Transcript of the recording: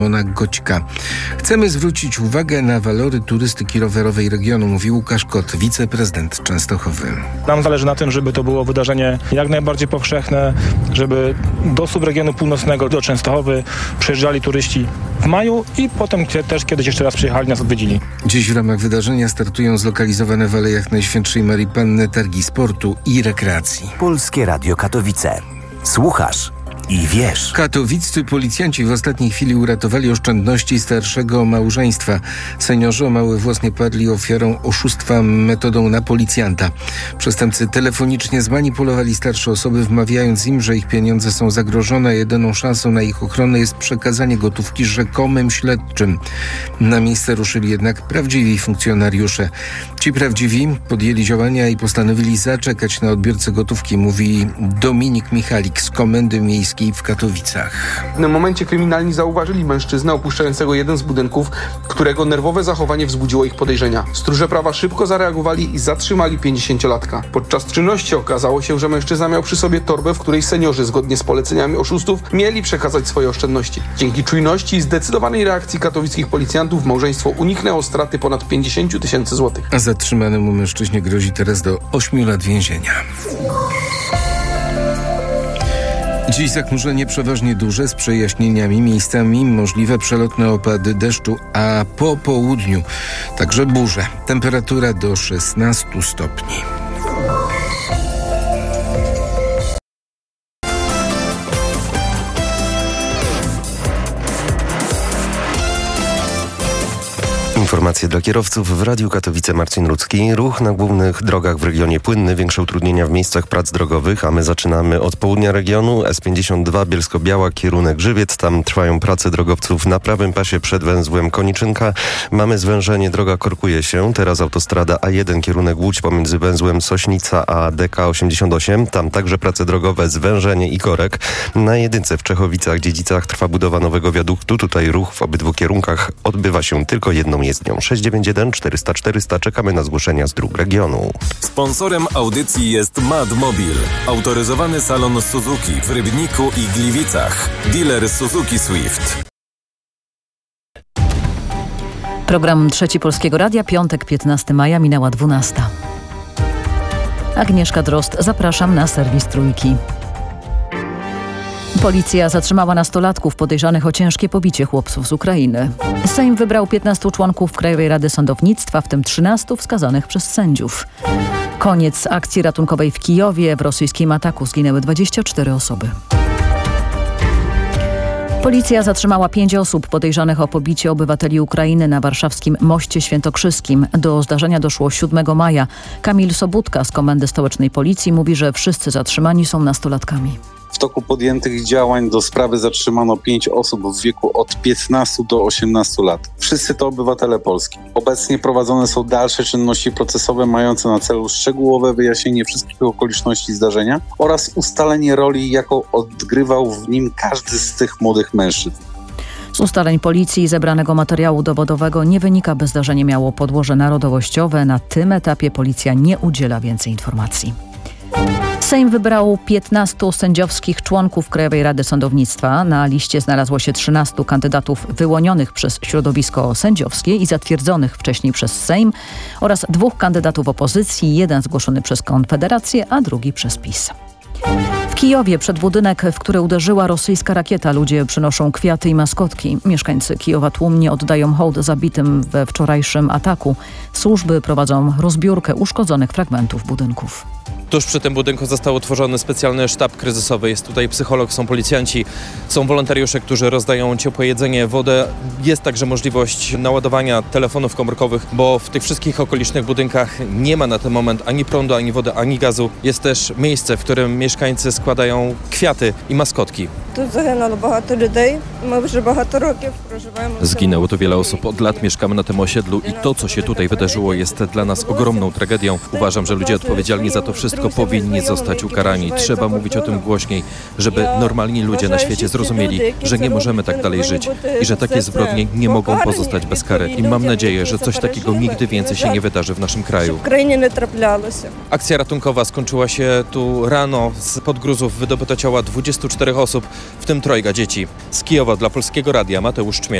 Goćka. Chcemy zwrócić uwagę na walory turystyki rowerowej regionu, mówi Łukasz Kot, wiceprezydent Częstochowy. Nam zależy na tym, żeby to było wydarzenie jak najbardziej powszechne, żeby do subregionu północnego, do Częstochowy przyjeżdżali turyści w maju i potem też kiedyś jeszcze raz przyjechali, nas odwiedzili. Dziś w ramach wydarzenia startują zlokalizowane w Alejach Najświętszej Marii Panny targi sportu i rekreacji. Polskie Radio Katowice. Słuchasz i wiesz. Katowiccy policjanci w ostatniej chwili uratowali oszczędności starszego małżeństwa. Seniorzy o mały włos nie padli ofiarą oszustwa metodą na policjanta. Przestępcy telefonicznie zmanipulowali starsze osoby, wmawiając im, że ich pieniądze są zagrożone. Jedyną szansą na ich ochronę jest przekazanie gotówki rzekomym śledczym. Na miejsce ruszyli jednak prawdziwi funkcjonariusze. Ci prawdziwi podjęli działania i postanowili zaczekać na odbiorcę gotówki, mówi Dominik Michalik z Komendy Miejskiej w Katowicach. W tym momencie kryminalni zauważyli mężczyznę opuszczającego jeden z budynków, którego nerwowe zachowanie wzbudziło ich podejrzenia. Stróże prawa szybko zareagowali i zatrzymali 50-latka. Podczas czynności okazało się, że mężczyzna miał przy sobie torbę, w której seniorzy, zgodnie z poleceniami oszustów, mieli przekazać swoje oszczędności. Dzięki czujności i zdecydowanej reakcji katowickich policjantów małżeństwo uniknęło straty ponad 50 000 złotych. A zatrzymanemu mężczyźnie grozi teraz do 8 lat więzienia. Dziś zachmurzenie przeważnie duże z przejaśnieniami, miejscami możliwe przelotne opady deszczu, a po południu także burze. Temperatura do 16 stopni. Informacje dla kierowców w Radiu Katowice. Marcin Rudzki. Ruch na głównych drogach w regionie płynny, większe utrudnienia w miejscach prac drogowych, a my zaczynamy od południa regionu. S52 Bielsko-Biała, kierunek Żywiec. Tam trwają prace drogowców na prawym pasie przed węzłem Koniczynka. Mamy zwężenie, droga korkuje się. Teraz autostrada A1, kierunek Łódź pomiędzy węzłem Sośnica a DK88. Tam także prace drogowe, zwężenie i korek. Na jedynce w Czechowicach-Dziedzicach trwa budowa nowego wiaduktu. Tutaj ruch w obydwu kierunkach odbywa się tylko jedną jezdnią. 691 400 400. Czekamy na zgłoszenia z dróg regionu. Sponsorem audycji jest Madmobil. Autoryzowany salon Suzuki w Rybniku i Gliwicach. Dealer Suzuki Swift. Program Trzeci Polskiego Radia, piątek 15 maja, minęła 12. Agnieszka Drozd, zapraszam na serwis Trójki. Policja zatrzymała nastolatków podejrzanych o ciężkie pobicie chłopców z Ukrainy. Sejm wybrał 15 członków Krajowej Rady Sądownictwa, w tym 13 wskazanych przez sędziów. Koniec akcji ratunkowej w Kijowie. W rosyjskim ataku zginęły 24 osoby. Policja zatrzymała 5 osób podejrzanych o pobicie obywateli Ukrainy na warszawskim Moście Świętokrzyskim. Do zdarzenia doszło 7 maja. Kamil Sobudka z Komendy Stołecznej Policji mówi, że wszyscy zatrzymani są nastolatkami. W toku podjętych działań do sprawy zatrzymano 5 osób w wieku od 15 do 18 lat. Wszyscy to obywatele Polski. Obecnie prowadzone są dalsze czynności procesowe mające na celu szczegółowe wyjaśnienie wszystkich okoliczności zdarzenia oraz ustalenie roli, jaką odgrywał w nim każdy z tych młodych mężczyzn. Z ustaleń policji i zebranego materiału dowodowego nie wynika, by zdarzenie miało podłoże narodowościowe. Na tym etapie policja nie udziela więcej informacji. Sejm wybrał 15 sędziowskich członków Krajowej Rady Sądownictwa. Na liście znalazło się 13 kandydatów wyłonionych przez środowisko sędziowskie i zatwierdzonych wcześniej przez Sejm oraz 2 kandydatów opozycji, jeden zgłoszony przez Konfederację, a drugi przez PiS. W Kijowie przed budynek, w który uderzyła rosyjska rakieta, ludzie przynoszą kwiaty i maskotki. Mieszkańcy Kijowa tłumnie oddają hołd zabitym we wczorajszym ataku. Służby prowadzą rozbiórkę uszkodzonych fragmentów budynków. Tuż przy tym budynku został utworzony specjalny sztab kryzysowy. Jest tutaj psycholog, są policjanci, są wolontariusze, którzy rozdają ciepłe jedzenie, wodę. Jest także możliwość naładowania telefonów komórkowych, bo w tych wszystkich okolicznych budynkach nie ma na ten moment ani prądu, ani wody, ani gazu. Jest też miejsce, w którym mieszkańcy składają kwiaty i maskotki. Zginęło tu wiele osób. Od lat mieszkamy na tym osiedlu i to, co się tutaj wydarzyło, jest dla nas ogromną tragedią. Uważam, że ludzie odpowiedzialni za to wszystko powinni zostać ukarani. Trzeba mówić o tym głośniej, żeby normalni ludzie na świecie zrozumieli, że nie możemy tak dalej żyć i że takie zbrodnie nie mogą pozostać bez kary. I mam nadzieję, że coś takiego nigdy więcej się nie wydarzy w naszym kraju. Akcja ratunkowa skończyła się tu rano. Spod gruzu wąwozów wydobyto ciała 24 osób, w tym 3 dzieci. Z Kijowa dla Polskiego Radia Mateusz Czmiel.